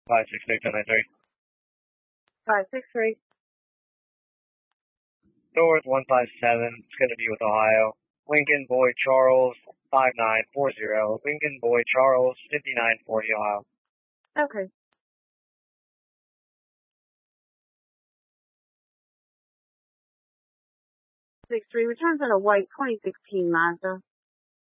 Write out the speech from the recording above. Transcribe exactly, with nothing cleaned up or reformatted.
five six six nine three. five six three. North one five seven. It's going to be with Ohio. Lincoln Boy Charles five nine four zero. Lincoln Boy Charles fifty-nine forty Ohio. Okay. six three returns on a white twenty sixteen Mazda.